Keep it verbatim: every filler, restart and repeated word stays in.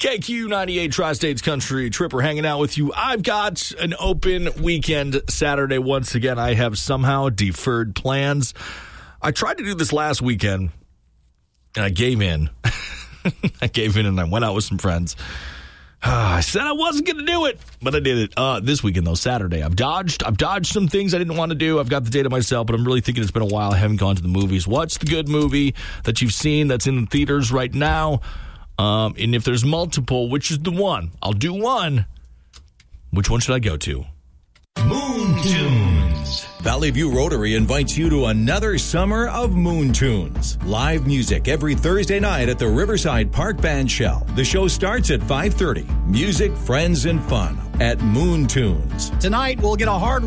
K Q ninety-eight Tri-States Country. Tripper hanging out with you. I've got an open weekend Saturday. Once again, I have somehow deferred plans. I tried to do this last weekend, and I gave in. I gave in, and I went out with some friends. I said I wasn't going to do it, but I did it. Uh, this weekend, though, Saturday. I've dodged I've dodged some things I didn't want to do. I've got the data myself, but I'm really thinking it's been a while. I haven't gone to the movies. What's the good movie that you've seen that's in the theaters right now? Um, and if there's multiple, which is the one? I'll do one. Which one should I go to? Moon Tunes. Valley View Rotary invites you to another summer of Moon Tunes. Live music every Thursday night at the Riverside Park Band Shell. The show starts at five thirty. Music, friends, and fun at Moon Tunes. Tonight, we'll get a hard